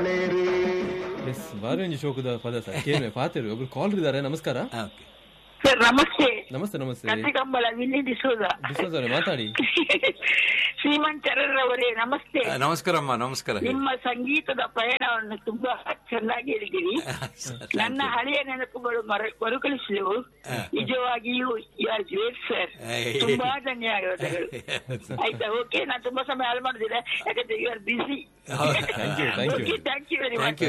S ಬಾರಿ ಶೋಕದ ಪದ sir ಕೇಳಿ ಪಾತೇರು ಒಬ್ರು ಕಾಲ್ ಇದ್ದಾರೆ. ನಮಸ್ಕಾರ ಸರ್. ನಮಸ್ತೆ. ನಮಸ್ತೆ ನಮಸ್ತೆ. ಕಟ್ಟಿಕಂಬಳ ವಿನಿ ಡಿಸೋಜ ಮಾತಾಡಿ. ಶ್ರೀಮಂತ್ ಚರರವರೇ ನಮಸ್ತೆ. ನಮಸ್ಕಾರಮ್ಮ. ನಮಸ್ಕಾರ. ನಿಮ್ಮ ಸಂಗೀತದ ಪಯಣವನ್ನು ತುಂಬಾ ಚೆನ್ನಾಗಿ ಹೇಳಿದ್ದೀರಿ. ನನ್ನ ಹಳೆಯ ನೆನಪುಗಳು ಮರುಕಳಿಸಿದವು. ನಿಜವಾಗಿಯೂ ಯು ಆರ್ ಗ್ರೇಟ್ ಸರ್. ತುಂಬಾ ಧನ್ಯವಾದಗಳು. ಆಯ್ತಾ? ಓಕೆ, ನಾನು ತುಂಬಾ ಸಮಯ ಹಾಳು ಮಾಡುದಿಲ್ಲ, ಯಾಕಂದ್ರೆ you are busy. Thank you very much.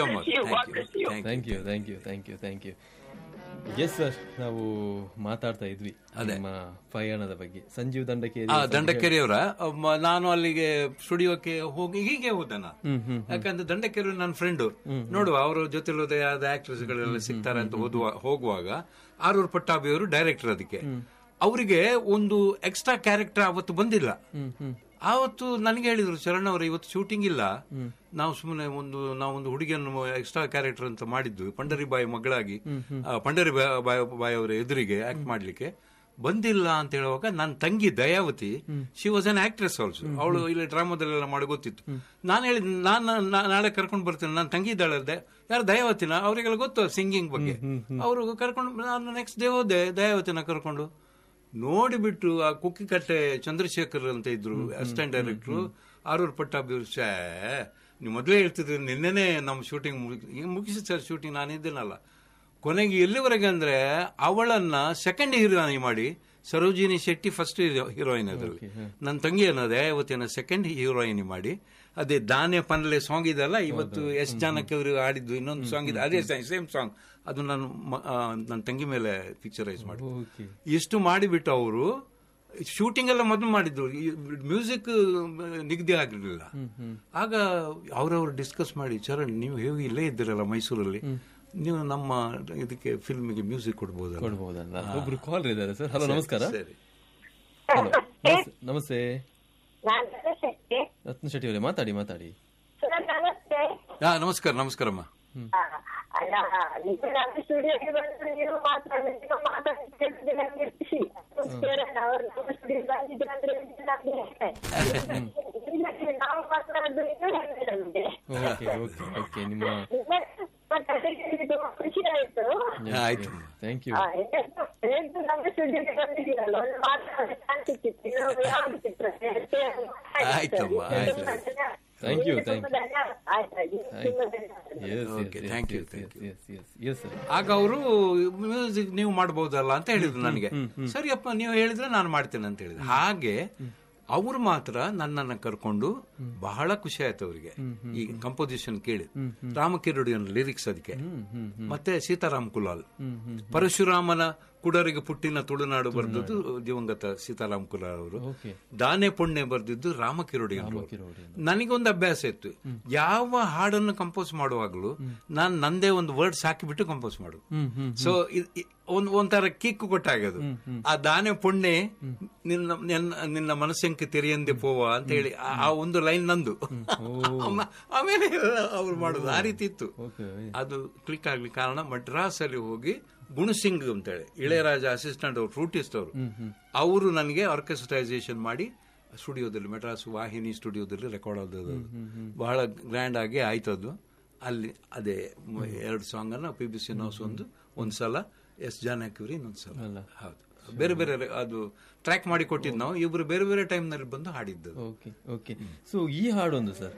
Thank you. Yes sir, ನಾವು ಮಾತಾಡ್ತಾ ಇದ್ವಿ ನಮ್ಮ ಪಯಣದ ಬಗ್ಗೆ. ಸಂಜೀವ್ ದಂಡಕೇರಿಯವರ ನಾನು ಅಲ್ಲಿಗೆ ಸ್ಟುಡಿಯೋಕ್ಕೆ ಹೋಗಿ ಹೀಗೆ ಹೋದೆ ನಾನು. ಯಾಕಂದ್ರೆ ದಂಡಕೇರಿ ನನ್ನ ಫ್ರೆಂಡು, ನೋಡುವ ಅವರ ಜೊತೆ ಯಾವ್ದು ಆಕ್ಟ್ರೆಸ್ ಗಳೆಲ್ಲ ಸಿಗ್ತಾರೆ ಅಂತ ಹೋಗುವಾಗ ಆರೂರ್ ಪಟ್ಟಾಭಿಯವರು ಡೈರೆಕ್ಟರ್. ಅದಕ್ಕೆ ಅವರಿಗೆ ಒಂದು ಎಕ್ಸ್ಟ್ರಾ ಕ್ಯಾರೆಕ್ಟರ್ ಅವತ್ತು ಬಂದಿಲ್ಲ. ಆವತ್ತು ನನಗೆ ಹೇಳಿದ್ರು, ಚರಣ್ ಅವರು ಇವತ್ತು ಶೂಟಿಂಗ್ ಇಲ್ಲ, ನಾವು ಸುಮ್ಮನೆ ನಾವೊಂದು ಹುಡುಗಿಯನ್ನು ಎಕ್ಸ್ಟ್ರಾ ಕ್ಯಾರೆಕ್ಟರ್ ಅಂತ ಮಾಡಿದ್ದು, ಪಂಡರಿಬಾಯಿ ಮಗಳಾಗಿ ಪಂಡರಿಬಾಯಿ ಅವರ ಎದುರಿಗೆ ಆಕ್ಟ್ ಮಾಡ್ಲಿಕ್ಕೆ ಬಂದಿಲ್ಲ ಅಂತ ಹೇಳುವಾಗ ನನ್ನ ತಂಗಿ Dayavati, she was an actress also, ಅವಳು ಇಲ್ಲಿ ಡ್ರಾಮಾದಲ್ಲೆಲ್ಲ ಮಾಡಿ ಗೊತ್ತಿತ್ತು. ನಾನು ಹೇಳಿದ್ ನಾನು ನಾಳೆ ಕರ್ಕೊಂಡು ಬರ್ತೇನೆ, ನನ್ನ ತಂಗಿ ಇದ್ದಾಳೆ ಯಾರು ದಯಾವತಿನ, ಅವರಿಗೆಲ್ಲ ಗೊತ್ತು ಸಿಂಗಿಂಗ್ ಬಗ್ಗೆ. ಅವರು ಕರ್ಕೊಂಡು ನಾನು ನೆಕ್ಸ್ಟ್ ಡೇ ಹೋದೆ ದಯಾವತಿನ ಕರ್ಕೊಂಡು. ನೋಡಿಬಿಟ್ಟು ಆ ಕುಕ್ಕಿಕಟ್ಟೆ ಚಂದ್ರಶೇಖರ್ ಅಂತ ಇದ್ರು ಅಸಿಸ್ಟೆಂಟ್ ಡೈರೆಕ್ಟ್ರು, ಆರೂರ್ ಪಟ್ಟಾಭಿ. ನೀವು ಮೊದಲೇ ಹೇಳ್ತಿದ್ರಿ ನಿನ್ನೆನೆ ನಮ್ಮ ಶೂಟಿಂಗ್ ಮುಗಿಸಿ ಸರ್ ಶೂಟಿಂಗ್, ನಾನಿದ್ದೇನಲ್ಲ. ಕೊನೆಗೆ ಎಲ್ಲಿವರೆಗೆ ಅಂದ್ರೆ ಅವಳನ್ನ ಸೆಕೆಂಡ್ ಹೀರೋಯಿನ್ ಮಾಡಿ, ಸರೋಜಿನಿ ಶೆಟ್ಟಿ ಫಸ್ಟ್ ಹೀರೋಯಿನ್ ಅದರಲ್ಲಿ, ನನ್ನ ತಂಗಿ ಅನ್ನೋದೇ ಇವತ್ತಿನ ಸೆಕೆಂಡ್ ಹೀರೋಯಿನ್ ಮಾಡಿ, ಅದೇ ದಾನೆ ಪನ್ಲೆ ಸಾಂಗ್ ಇದೆಲ್ಲ ಇವತ್ತು ಎಸ್ ಜಾನಕಿ ಅವರು ಆಡಿದ್ದು ಇನ್ನೊಂದು ಸಾಂಗ್ ಇದೆ, ಅದೇ ಸೇಮ್ ಸಾಂಗ್, ಅದು ನಾನು ನನ್ನ ತಂಗಿ ಮೇಲೆ ಪಿಕ್ಚರೈಸ್ ಮಾಡಿ ಇಷ್ಟು ಮಾಡಿಬಿಟ್ಟು ಅವರು ಶೂಟಿಂಗ್ ಎಲ್ಲ ಮೊದಲು ಮಾಡಿದ್ರು. ಮ್ಯೂಸಿಕ್ ನಿಗದಿ ಆಗಿರ್ಲಿಲ್ಲ. ಆಗ ಅವರವರು ಡಿಸ್ಕಸ್ ಮಾಡಿ, ಚರಣ್ ನೀವು ಹೇಗೆ ಇಲ್ಲೇ ಇದ್ದೀರಲ್ಲ ಮೈಸೂರಲ್ಲಿ, ನೀವು ನಮ್ಮ ಇದಕ್ಕೆ ಫಿಲ್ಮಿಗೆ ಮ್ಯೂಸಿಕ್ ಕೊಡ್ಬೋದಲ್ಲ. ಒಬ್ರು ಕಾಲ್ ಇದ್ದಾರೆ ಸರ್. ಹಲೋ, ನಮಸ್ಕಾರ. ಸರಿ, ನಮಸ್ತೆ. ರತ್ನ ಶೆಟ್ಟಿ ಅವರೇ ಮಾತಾಡಿ. ನಮಸ್ಕಾರ. ನಮಸ್ಕಾರಮ್ಮ. ನಿಮ್ಮ ಖುಷಿ ಆಯ್ತು. ಆಯ್ತು, ಥ್ಯಾಂಕ್ ಯು. ಆಯ್ತಮ್ಮ. Thank you. ಆಗ ಅವರು ಮ್ಯೂಸಿಕ್ ನೀವು ಮಾಡಬಹುದಲ್ಲ ಅಂತ ಹೇಳಿದ್ರು ನನಗೆ. ಸರಿಯಪ್ಪ ನೀವು ಹೇಳಿದ್ರೆ ನಾನು ಮಾಡ್ತೇನೆ ಅಂತ ಹೇಳಿದ್ರು. ಹಾಗೆ ಅವರು ಮಾತ್ರ ನನ್ನನ್ನು ಕರ್ಕೊಂಡು ಬಹಳ ಖುಷಿ ಆಯ್ತು ಅವರಿಗೆ ಈ ಕಂಪೋಸಿಷನ್ ಕೇಳಿ. ರಾಮಕಿರಡಿಯನ್ ಲಿರಿಕ್ಸ್ ಅದಕ್ಕೆ, ಮತ್ತೆ ಸೀತಾರಾಮ್ ಕುಲಾಲ್, ಪರಶುರಾಮನ ಕುಡರಿಗೆ ಪುಟ್ಟಿನ ತುಳುನಾಡು ಬರೆದದ್ದು ದಿವಂಗತ ಸೀತಾರಾಮ್ ಕುಲಾಲ್ ಅವರು, ದಾನೆ ಪುಣ್ಯ ಬರೆದಿದ್ದು ರಾಮಕಿರಡಿಯನ್. ನನಗೊಂದು ಅಭ್ಯಾಸ ಇತ್ತು, ಯಾವ ಹಾಡನ್ನು ಕಂಪೋಸ್ ಮಾಡುವಾಗಲೂ ನಾನು ನಂದೇ ಒಂದು ವರ್ಡ್ಸ್ ಹಾಕಿಬಿಟ್ಟು ಕಂಪೋಸ್ ಮಾಡು. ಸೊ ಒಂಥರ ಕಿಕ್ಕು ಕೊಟ್ಟಾಗದು. ಆ ದಾನೆ ಪುಣ್ಯ ನಿನ್ನ ಮನಸ್ಸಂಕೆ ತೆರೆಯಂದೆ ಪೋವ ಅಂತ ಹೇಳಿ ಆ ಒಂದು ಲೈನ್ ನಂದು. ಆಮೇಲೆ ಅವ್ರು ಮಾಡೋದು ಆ ರೀತಿ ಇತ್ತು. ಅದು ಕ್ಲಿಕ್ ಆಗ್ಲಿಕ್ಕೆ ಕಾರಣ ಮಡ್ರಾಸ್ ಅಲ್ಲಿ ಹೋಗಿ ಗುಣಸಿಂಗ್ ಅಂತೇಳಿ ಇಳೆಯರಾಜ ಅಸಿಸ್ಟೆಂಟ್ ಅವರು, ಫ್ರೂಟಿಸ್ಟ್ ಅವರು ನನಗೆ ಆರ್ಕೆಸ್ಟ್ರೈಸೇಷನ್ ಮಾಡಿ ಸ್ಟುಡಿಯೋದಲ್ಲಿ, ಮೆಡ್ರಾಸ್ ವಾಹಿನಿ ಸ್ಟುಡಿಯೋದಲ್ಲಿ ರೆಕಾರ್ಡ್ ಆದದ್ದು. ಬಹಳ ಗ್ರ್ಯಾಂಡ್ ಆಗಿ ಆಯ್ತದ್ದು. ಅಲ್ಲಿ ಅದೇ 2 ಸಾಂಗ್ ಅನ್ನ PB ಶ್ರೀನಿವಾಸ್ ಒಂದ್ಸಲ, ಎಸ್ ಜಾನಕಿ ಇನ್ನೊಂದ್ಸಲ. ಹೌದು, ಬೇರೆ ಬೇರೆ ಅದು ಟ್ರ್ಯಾಕ್ ಮಾಡಿ ಕೊಟ್ಟಿದ್ದು ನಾವು. ಇಬ್ರು ಬೇರೆ ಬೇರೆ ಟೈಮ್ ನಲ್ಲಿ ಬಂದು ಹಾಡಿದ್ದು. ಓಕೆ. ಸೊ ಈ ಹಾಡೊಂದು ಸರ್,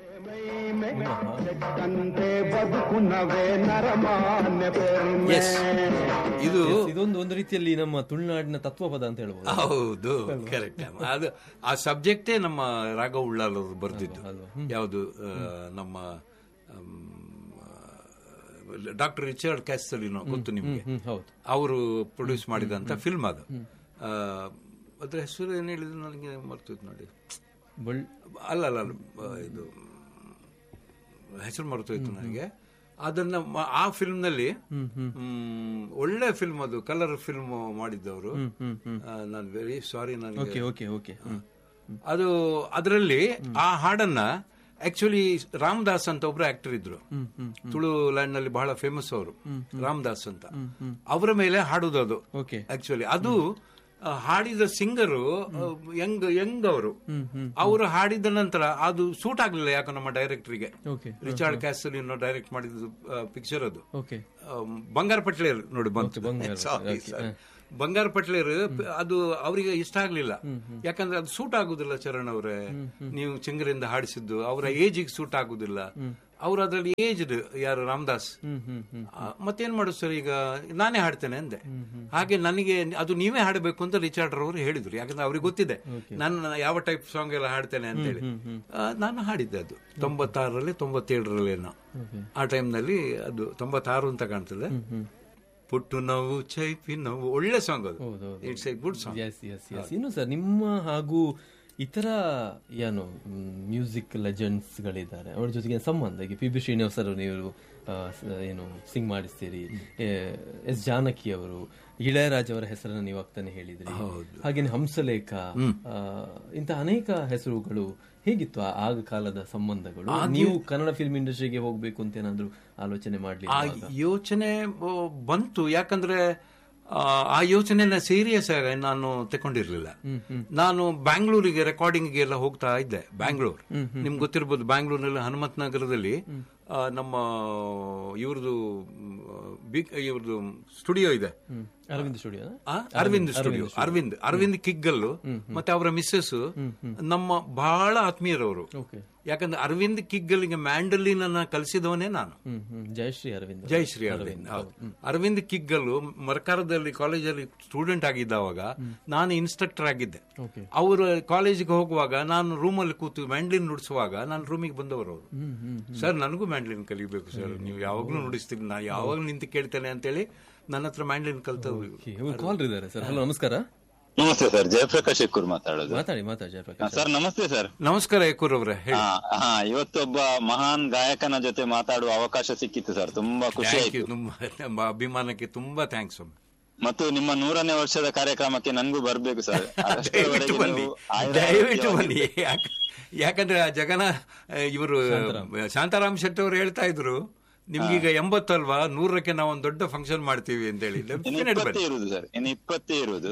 ಇದೊಂದು ಒಂದು ರೀತಿಯಲ್ಲಿ ನಮ್ಮ ತುಳುನಾಡಿನ ತತ್ವಪದ ಅಂತ ಹೇಳ್ಬೋದು. ಹೌದು, ಕರೆಕ್ಟ್. ಅದು ಆ ಸಬ್ಜೆಕ್ಟೇ ನಮ್ಮ ರಾಘವ್ ಉಳ್ಳಾಲ್ ಅವರು ಬರ್ದಿದ್ದು. ಯಾವುದು ನಮ್ಮ ಡಾಕ್ಟರ್ ರಿಚರ್ಡ್ ಕ್ಯಾಸ್ಟಲಿನೋ ಗೊತ್ತು ನಿಮ್ಗೆ, ಅವರು ಪ್ರೊಡ್ಯೂಸ್ ಮಾಡಿದಂತ ಫಿಲ್ಮ್ ಅದು. ಅದ್ರ ಹೆಸರು ಏನ್ ಹೇಳಿದ್ರು ನನಗೆ ಮರ್ತೋಯ್ತು ನೋಡಿ. ಅಲ್ಲ ಇದು ಹೆಸರು ಮರ್ತೋಯ್ತು ನನಗೆ. ಅದನ್ನ ಆ ಫಿಲ್ಮ್ ನಲ್ಲಿ ಒಳ್ಳೆ ಫಿಲ್ಮ್, ಅದು ಕಲರ್ ಫಿಲ್ಮ್ ಮಾಡಿದ್ದವರು. ನಾನು ವೆರಿ ಸಾರಿ ನನಗೆ. ಅದು ಅದರಲ್ಲಿ ಆ ಹಾಡನ್ನ ಆಕ್ಚುಲಿ ರಾಮದಾಸ್ ಅಂತ ಒಬ್ರು ಆಕ್ಟರ್ ಇದ್ರು, ತುಳು ಲ್ಯಾಂಡ್ ನಲ್ಲಿ ಬಹಳ ಫೇಮಸ್ ಅವರು, ರಾಮದಾಸ್ ಅಂತ. ಅವರ ಮೇಲೆ ಹಾಡುದು ಅದು. ಆಕ್ಚುಲಿ ಅದು ಹಾಡಿದ ಸಿಂಗರು ಯಂಗ್ ಅವರು ಹಾಡಿದ ನಂತರ ಅದು ಸೂಟ್ ಆಗ್ಲಿಲ್ಲ ಯಾಕೋ ನಮ್ಮ ಡೈರೆಕ್ಟರ್ಗೆ. ರಿಚಾರ್ಡ್ ಕ್ಯಾಸಲಿನೋ ಡೈರೆಕ್ಟ್ ಮಾಡಿದ ಪಿಕ್ಚರ್ ಅದು. ಬಂಗಾರ ಪಟ್ಲೇರ್ ನೋಡಿ ಬಂಗಾರ ಪಟ್ಲೇರ್ ಅದು ಅವರಿಗೆ ಇಷ್ಟ ಆಗ್ಲಿಲ್ಲ. ಯಾಕಂದ್ರೆ ಅದು ಸೂಟ್ ಆಗುದಿಲ್ಲ ಚರಣ್ ಅವರೇ, ನೀವು ಚಿಂಗರಿಂದ ಹಾಡಿಸಿದ್ದು ಅವರ ಏಜಿಗೆ ಸೂಟ್ ಆಗುದಿಲ್ಲ. ಅವ್ರು ಅದ್ರಲ್ಲಿ ಏಜ್ಡ್ ಯಾರು ರಾಮದಾಸ್. ಮತ್ತೇನ್ ಮಾಡುದು ಸರ್, ಈಗ ನಾನೇ ಹಾಡ್ತೇನೆ ಅಂದೆ. ಹಾಗೆ ನನಗೆ ಅದು ನೀವೇ ಹಾಡಬೇಕು ಅಂತ ರಿಚಾರ್ಡ್ ಅವರು ಹೇಳಿದ್ರು. ಯಾಕಂದ್ರೆ ಅವ್ರಿಗೆ ಗೊತ್ತಿದೆ ನಾನು ಯಾವ ಟೈಪ್ ಸಾಂಗ್ ಎಲ್ಲ ಹಾಡ್ತೇನೆ ಅಂತೇಳಿ. ನಾನು ಹಾಡಿದ್ದೆ ಅದು 96ರಲ್ಲಿ 97ರಲ್ಲೇನೋ ಆ ಟೈಮ್ನಲ್ಲಿ. ಅದು 96 ಅಂತ ಕಾಣ್ತದೆ. ಪುಟ್ಟು ನೋವು ಚೈಪಿ ನೋವು ಒಳ್ಳೆ ಸಾಂಗ್ ಅದು. It's A good song. ಇನ್ನು ಸರ್ ನಿಮ್ಮ ಹಾಗೂ ಇತರ ಏನು ಮ್ಯೂಸಿಕ್ ಲೆಜೆಂಡ್ಸ್ ಗಳಿದ್ದಾರೆ ಅವ್ರ ಜೊತೆಗೆ ಸಂಬಂಧ, ಈಗ ಪಿ ಬಿ ಶ್ರೀನಿವಾಸ್ ಅವರು ನೀವು ಏನು ಸಿಂಗ್ ಮಾಡಿಸ್ತೀರಿ, ಎಸ್ ಜಾನಕಿ ಅವರು, ಇಳೆಯರಾಜ್ ಅವರ ಹೆಸರನ್ನು ನೀವು ಆಗ್ತಾನೆ ಹೇಳಿದ್ರಿ, ಹಾಗೇನೆ ಹಂಸಲೇಖ, ಇಂಥ ಅನೇಕ ಹೆಸರುಗಳು. ಹೇಗಿತ್ತು ಆಗ ಕಾಲದ ಸಂಬಂಧಗಳು? ನೀವು ಕನ್ನಡ ಫಿಲ್ಮ್ ಇಂಡಸ್ಟ್ರಿಗೆ ಹೋಗ್ಬೇಕು ಅಂತ ಏನಾದ್ರು ಆಲೋಚನೆ ಮಾಡ್ಲಿ? ಯೋಚನೆ ಬಂತು, ಯಾಕಂದ್ರೆ ಆ ಯೋಚನೆನ ಸೀರಿಯಸ್ ಆಗಿ ನಾನು ತಗೊಂಡಿರ್ಲಿಲ್ಲ. ನಾನು ಬ್ಯಾಂಗ್ಳೂರಿಗೆ ರೆಕಾರ್ಡಿಂಗ್ ಎಲ್ಲ ಹೋಗ್ತಾ ಇದ್ದೆ. ಬ್ಯಾಂಗ್ಳೂರ್ ನಿಮ್ಗೆ ಗೊತ್ತಿರ್ಬೋದು, ಬ್ಯಾಂಗ್ಳೂರ್ನಲ್ಲಿ ಹನುಮತ್ ನಗರದಲ್ಲಿ ನಮ್ಮ ಇವ್ರದ್ದು ಸ್ಟುಡಿಯೋ ಇದೆ, ಅರವಿಂದ್ ಕಿಗ್ಗಲ್ಲು ಮತ್ತೆ ಅವರ ಮಿಸ್ಸಸ್ ನಮ್ಮ ಬಹಳ ಆತ್ಮೀಯರವರು. ಯಾಕಂದ್ರೆ ಅರವಿಂದ್ ಕಿಗ್ಗಲ್ಗೆ ಮ್ಯಾಂಡಲಿನ್ ಅನ್ನ ಕಲಿಸಿದವನೇ ನಾನು. ಜಯಶ್ರೀ ಅರವಿಂದ್. ಅರವಿಂದ್ ಕಿಗ್ಗಲ್ಲು ಮರ್ಕಾರದಲ್ಲಿ ಕಾಲೇಜಲ್ಲಿ ಸ್ಟೂಡೆಂಟ್ ಆಗಿದ್ದವಾಗ ನಾನು ಇನ್ಸ್ಟ್ರಕ್ಟರ್ ಆಗಿದ್ದೆ. ಅವರು ಕಾಲೇಜಿಗೆ ಹೋಗುವಾಗ ನಾನು ರೂಮಲ್ಲಿ ಕೂತು ಮ್ಯಾಂಡ್ಲಿನ್ ನುಡಿಸುವಾಗ ನಾನು ರೂಮಿಗೆ ಬಂದವರು ಅವರು, ಸರ್ ನನಗೂ ಮ್ಯಾಂಡ್ಲಿನ್ ಕಲಿಬೇಕು ಸರ್, ನೀವು ಯಾವಾಗ್ಲೂ ನುಡಿಸ್ತೀರಿ, ನಾನು ಯಾವಾಗ್ಲೂ ನಿಂತು ಕೇಳ್ತೇನೆ ಅಂತೇಳಿ ನನ್ನ ಹತ್ರ ಮ್ಯಾಂಡ್ಲಿನ್ ಕಲ್ತವ್ರು. ನಮಸ್ಕಾರ. ನಮಸ್ತೆ ಸರ್, ಜಯಪ್ರಕಾಶ್ ಎಕ್ಕೂರ್ ಮಾತಾಡೋದು. ಸರ್ ನಮಸ್ತೆ ಸರ್. ನಮಸ್ಕಾರ ಎಕ್ಕೂರ್ ಅವರೇ. ಇವತ್ತೊಬ್ಬ ಮಹಾನ್ ಗಾಯಕನ ಜೊತೆ ಮಾತಾಡುವ ಅವಕಾಶ ಸಿಕ್ಕಿತ್ತು ಸರ್, ತುಂಬಾ ಖುಷಿ ಆಯ್ತು. ನಿಮ್ಮ ಅಭಿಮಾನಕ್ಕೆ ತುಂಬಾ ಥ್ಯಾಂಕ್ಸ್. ಮತ್ತು ನಿಮ್ಮ 100ನೇ ವರ್ಷದ ಕಾರ್ಯಕ್ರಮಕ್ಕೆ ನನ್ಗೂ ಬರ್ಬೇಕು ಸರ್. ದಯವಿಟ್ಟು ಬನ್ನಿ. ಯಾಕಂದ್ರೆ ಇವರು ಶಾಂತಾರಾಮ್ ಶೆಟ್ಟಿ ಅವರು ಹೇಳ್ತಾ ಇದ್ರು, ನಿಮ್ಗೀಗ 80 ಅಲ್ವಾ, 100ಕ್ಕೆ ನಾವು ಒಂದು ದೊಡ್ಡ ಫಂಕ್ಷನ್ ಮಾಡ್ತೀವಿ ಅಂತ ಹೇಳಿ. ಇರುವುದು ಸರ್, ಇನ್ನು 20 ಇರುವುದು.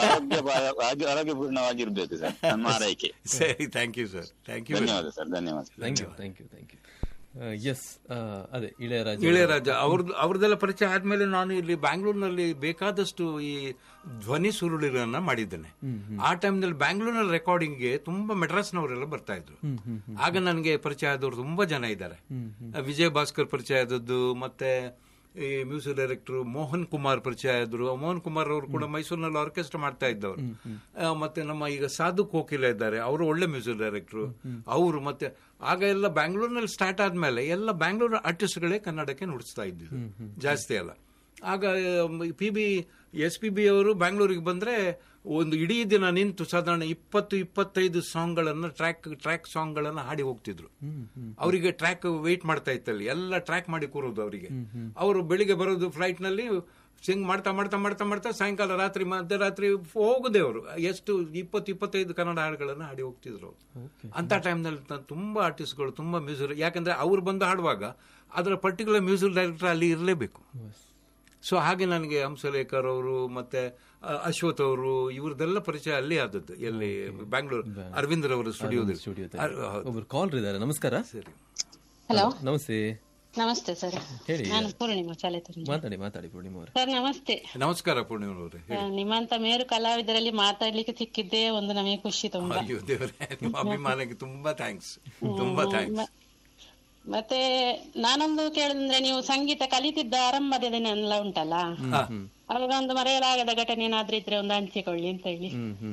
ಆರೋಗ್ಯಪೂರ್ಣವಾಗಿರ್ಬೇಕು ಸರ್ ನಮ್ಮ ಆರೈಕೆ. ಸರಿ, ಥ್ಯಾಂಕ್ ಯು ಸರ್. ಧನ್ಯವಾದ ಸರ್. ಧನ್ಯವಾದ. Thank you. ಎಸ್, ಅದೇ ಇಳೆಯರಾಜ ಅವ್ರದ್ದೆಲ್ಲ ಪರಿಚಯ ಆದ್ಮೇಲೆ ನಾನು ಇಲ್ಲಿ ಬ್ಯಾಂಗ್ಳೂರ್ನಲ್ಲಿ ಬೇಕಾದಷ್ಟು ಈ ಧ್ವನಿ ಸುರುಳಿಗಳನ್ನ ಮಾಡಿದ್ದೇನೆ. ಆ ಟೈಮ್ನಲ್ಲಿ ಬ್ಯಾಂಗ್ಳೂರ್ನಲ್ಲಿ ರೆಕಾರ್ಡಿಂಗ್ಗೆ ತುಂಬಾ ಮೆಡ್ರಾಸ್ನವರೆಲ್ಲ ಬರ್ತಾ ಇದ್ರು. ಆಗ ನನಗೆ ಪರಿಚಯ ಆದವರು ತುಂಬಾ ಜನ ಇದ್ದಾರೆ. ವಿಜಯ ಭಾಸ್ಕರ್ ಪರಿಚಯ ಆದದ್ದು, ಮತ್ತೆ ಈ ಮ್ಯೂಸಿಕ್ ಡೈರೆಕ್ಟರ್ ಮೋಹನ್ ಕುಮಾರ್ ಪರಿಚಯ ಆದ್ರು. ಮೋಹನ್ ಕುಮಾರ್ ಅವರು ಕೂಡ ಮೈಸೂರಿನಲ್ಲಿ ಆರ್ಕೆಸ್ಟ್ರಾ ಮಾಡ್ತಾ ಇದ್ದವರು. ಮತ್ತೆ ನಮ್ಮ ಈಗ ಸಾಧು ಕೋಕಿಲ ಇದ್ದಾರೆ, ಅವರು ಒಳ್ಳೆ ಮ್ಯೂಸಿಕ್ ಡೈರೆಕ್ಟರ್ ಅವರು. ಮತ್ತೆ ಆಗ ಎಲ್ಲ ಬ್ಯಾಂಗ್ಳೂರ್ನಲ್ಲಿ ಸ್ಟಾರ್ಟ್ ಆದ್ಮೇಲೆ ಎಲ್ಲ ಬ್ಯಾಂಗ್ಳೂರ್ ಆರ್ಟಿಸ್ಟ್ಗಳೇ ಕನ್ನಡಕ್ಕೆ ನುಡಿಸ್ತಾ ಇದ್ದಿದ್ದು ಜಾಸ್ತಿ ಅಲ್ಲ. ಆಗ ಎಸ್.ಪಿ.ಬಿ. ಅವರು ಬ್ಯಾಂಗ್ಳೂರಿಗೆ ಬಂದ್ರೆ ಒಂದು ಇಡೀ ದಿನ ನಿಂತು ಸಾಧಾರಣ 20-25 ಸಾಂಗ್ಗಳನ್ನ ಟ್ರ್ಯಾಕ್ ಸಾಂಗ್ಗಳನ್ನ ಹಾಡಿ ಹೋಗ್ತಿದ್ರು. ಅವರಿಗೆ ಟ್ರ್ಯಾಕ್ ವೇಟ್ ಮಾಡ್ತಾ ಇತ್ತಲ್ಲಿ, ಎಲ್ಲ ಟ್ರ್ಯಾಕ್ ಮಾಡಿ ಕೂರೋದು ಅವರಿಗೆ. ಅವರು ಬೆಳಿಗ್ಗೆ ಬರೋದು ಫ್ಲೈಟ್ ನಲ್ಲಿ, ಸಿಂಗ್ ಮಾಡ್ತಾ ಮಾಡ್ತಾ ಮಾಡ್ತಾ ಮಾಡ್ತಾ ಸಾಯಂಕಾಲ ಮಧ್ಯರಾತ್ರಿ ಹೋಗುದೇ ಅವರು ಎಷ್ಟು 20-25 ಕನ್ನಡ ಹಾಡುಗಳನ್ನ ಹಾಡಿ ಹೋಗ್ತಿದ್ರು. ಅಂತ ಟೈಮ್ನಲ್ಲಿ ತುಂಬಾ ಆರ್ಟಿಸ್ಟ್ಗಳು, ತುಂಬಾ ಮ್ಯೂಸಿಕ್, ಯಾಕಂದ್ರೆ ಅವ್ರು ಬಂದು ಹಾಡುವಾಗ ಅದರ ಪರ್ಟಿಕ್ಯುಲರ್ ಮ್ಯೂಸಿಕ್ ಡೈರೆಕ್ಟರ್ ಅಲ್ಲಿ ಇರಲೇಬೇಕು. ಸೊ ಹಾಗೆ ನನಗೆ ಹಂಸಲೇಖರ್ ಅವರು ಮತ್ತೆ ಅಶ್ವಥ್ ಅವರು ಇವ್ರದೆಲ್ಲ ಪರಿಚಯ ಅಲ್ಲಿ ಆದದ್ದು, ಎಲ್ಲಿ ಬ್ಯಾಂಗ್ಳೂರ್ ಅರವಿಂದ್ ರವರ ಸ್ಟುಡಿಯೋದಲ್ಲಿ. ಕಾಲ್ ಇದ್ದಾರೆ. ನಮಸ್ಕಾರ. ಸರಿ, ಹಲೋ. ನಮಸ್ತೆ ಸರ್. ಹೇಳಿ. ನಾನು ಪೂರ್ಣಿಮಾ ಮಾತಾಡಿ ಪೂರ್ಣಿಮಾ ಅವರೇ. ಸರ್ ನಮಸ್ತೆ. ನಮಸ್ಕಾರ ಪೂರ್ಣಿಮಾ ಅವರೇ. ನಿಮ್ಮಂತ ಮೇರು ಕಲಾವಿದರಲ್ಲಿ ಮಾತಾಡ್ಲಿಕ್ಕೆ ಸಿಕ್ಕಿದ್ದೆ ಒಂದು ನಮಗೆ ಖುಷಿ. ತುಂಬಾ ನಿಮ್ಮ ಅಭಿಮಾನಕ್ಕೆ ತುಂಬಾ ಥ್ಯಾಂಕ್ಸ್. ತುಂಬಾ ಥ್ಯಾಂಕ್ಸ್. ಮತ್ತೆ ನಾನೊಂದು ಕೇಳಿದ್ರೆ, ನೀವು ಸಂಗೀತ ಕಲಿತಿದ್ದ ಆರಂಭದ ದಿನ ಎಲ್ಲ ಉಂಟಲ್ಲ, ಅವಾಗ ಒಂದು ಮರೆಯಲಾಗದ ಘಟನೆ ಏನಾದ್ರೂ ಇದ್ರೆ ಒಂದು ಹಂಚಿಕೊಳ್ಳಿ ಅಂತ ಹೇಳಿ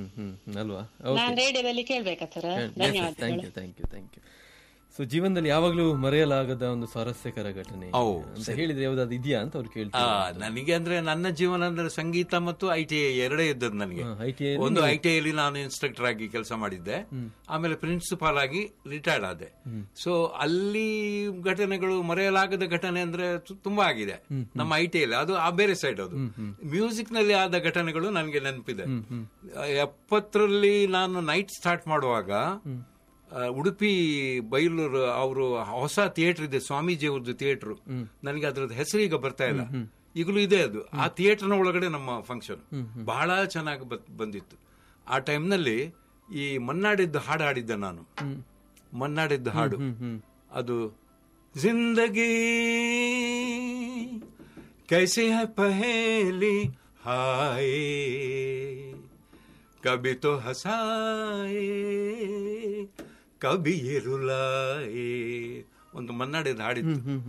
ನಾನು ರೇಡಿಯೋದಲ್ಲಿ ಕೇಳ್ಬೇಕಾ ಸರ್? ಧನ್ಯವಾದ. Thank you. ಸೊ ಜೀವನದಲ್ಲಿ ಯಾವಾಗ್ಲೂ ಮರೆಯಲಾಗದ ಒಂದು ಸ್ವಾರಸ್ಯಕರ ಘಟನೆ ಅಂತ ಹೇಳಿದ್ರೆ ಯಾವ್ದಾದ್ರು ಇದೆಯಾ ಅಂತ ಅವ್ರು ಕೇಳ್ತಾರೆ. ನನಗೆ ಅಂದ್ರೆ ನನ್ನ ಜೀವನ ಅಂದ್ರೆ ಸಂಗೀತ ಮತ್ತು ITI ಎರಡೇ ಇದ್ದದ್ದು ನನಗೆ. ಒಂದು ITI ನಾನು ಇನ್ಸ್ಟ್ರಕ್ಟರ್ ಆಗಿ ಕೆಲಸ ಮಾಡಿದ್ದೆ, ಆಮೇಲೆ ಪ್ರಿನ್ಸಿಪಾಲ್ ಆಗಿ ರಿಟೈರ್ಡ್ ಆದೆ. ಸೊ ಅಲ್ಲಿ ಘಟನೆಗಳು ಮರೆಯಲಾಗದ ಘಟನೆ ಅಂದ್ರೆ ತುಂಬಾ ಆಗಿದೆ ನಮ್ಮ ITI ಅಲ್ಲಿ. ಅದು ಆ ಬೇರೆ ಸೈಡ್. ಅದು ಮ್ಯೂಸಿಕ್ ನಲ್ಲಿ ಆದ ಘಟನೆಗಳು ನನಗೆ ನೆನಪಿದೆ. 70ರಲ್ಲಿ ನಾನು ನೈಟ್ ಸ್ಟಾರ್ಟ್ ಮಾಡುವಾಗ ಉಡುಪಿ ಬೈಲೂರು ಅವರು ಹೊಸ ಥಿಯೇಟರ್ ಇದೆ, ಸ್ವಾಮೀಜಿ ಅವ್ರದ್ದು ಥಿಯೇಟರ್. ನನಗೆ ಅದ್ರದ್ದು ಹೆಸರು ಈಗ ಬರ್ತಾ ಇಲ್ಲ. ಈಗಲೂ ಇದೆ ಅದು. ಆ ಥಿಯೇಟರ್ನ ಒಳಗಡೆ ನಮ್ಮ ಫಂಕ್ಷನ್ ಬಹಳ ಚೆನ್ನಾಗಿ ಬಂದಿತ್ತು. ಆ ಟೈಮ್ನಲ್ಲಿ ಈ ಮನ್ನಾಡಿದ್ದು ಹಾಡು ಹಾಡಿದ್ದೆ ನಾನು. ಮನ್ನಾಡಿದ್ದು ಹಾಡು ಅದು ಜಿಂದಗಿ ಕೈಸೆ ಹೈ ಪಹೇಲಿ ಹಾಯ್ ಕಭಿ ತೋ ಹಸಾಯೆ ಕಭಿ ರುಲಾಯೆ, ಒಂದು ಮನ್ನಾಡಿದ್ದು ಹಾಡಿತ್ತು.